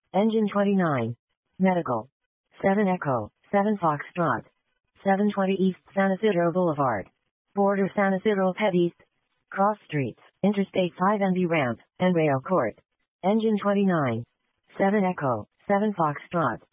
Engine 29. Medical. 7 Echo, 7 Foxtrot. 720 East San Isidro Boulevard. Border San Isidro Pet East. Cross Streets, Interstate 5 NV Ramp, and Rail Court. Engine 29. 7 Echo, 7 Foxtrot.